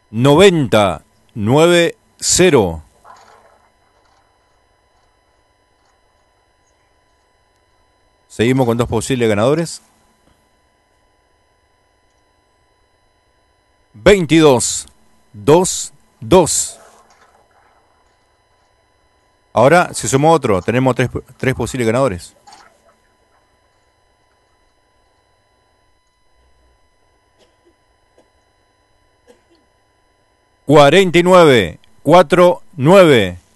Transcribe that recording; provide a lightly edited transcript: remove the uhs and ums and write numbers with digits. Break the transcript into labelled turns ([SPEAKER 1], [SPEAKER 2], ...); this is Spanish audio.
[SPEAKER 1] 9090. Seguimos con dos posibles ganadores. 2222. Ahora se sumó otro. Tenemos tres posibles ganadores. 4949.